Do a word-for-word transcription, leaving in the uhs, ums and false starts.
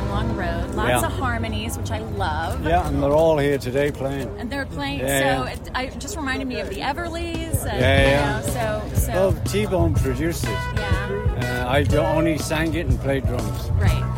long, long road. Lots Yeah. of harmonies, which I love. Yeah, and they're all here today playing. And they're playing, Yeah, so yeah. It, I it just reminded me of the Everlys. And, Yeah, you yeah. know, so, so Well, T-Bone produced it. yeah, Uh, I do- only sang it and played drums. right.